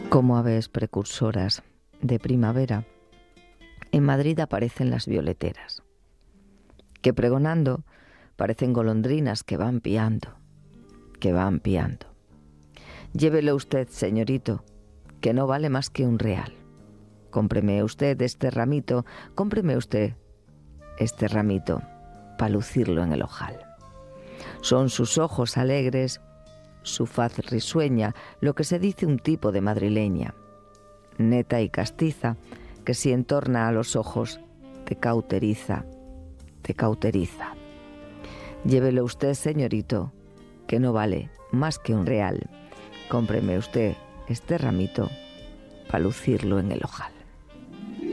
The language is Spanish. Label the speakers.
Speaker 1: Como aves precursoras de primavera, en Madrid aparecen las violeteras, que pregonando parecen golondrinas que van piando, que van piando. Llévelo usted, señorito, que no vale más que £1. Cómpreme usted este ramito, cómpreme usted este ramito, para lucirlo en el ojal. Son sus ojos alegres, su faz risueña, lo que se dice un tipo de madrileña, neta y castiza, que si entorna a los ojos te cauteriza, te cauteriza. Llévelo usted, señorito, que no vale más que £1. Cómpreme usted este ramito para lucirlo en el ojal.